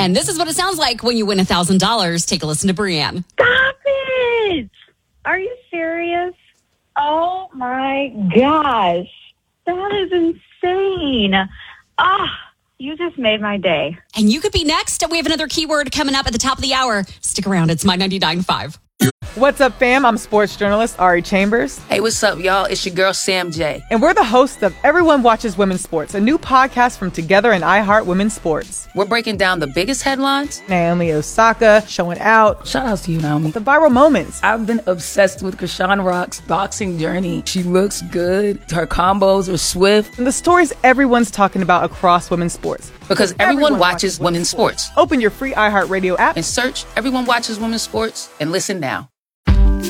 And this is what it sounds like when you win $1,000. Take a listen to Brianne. Stop it! Are you serious? Oh my gosh. That is insane. You just made my day. And you could be next. We have another keyword coming up at the top of the hour. Stick around. It's My 99.5. What's up, fam? I'm sports journalist Ari Chambers. Hey, what's up, y'all? It's your girl, Sam J. And we're the hosts of Everyone Watches Women's Sports, a new podcast from Together and iHeart Women's Sports. We're breaking down the biggest headlines. Naomi Osaka showing out. Shout out to you, Naomi. The viral moments. I've been obsessed with Krishan Rock's boxing journey. She looks good. Her combos are swift. And the stories everyone's talking about across women's sports. Because everyone watches women's sports. Open your free iHeartRadio app And search Everyone Watches Women's Sports and listen now.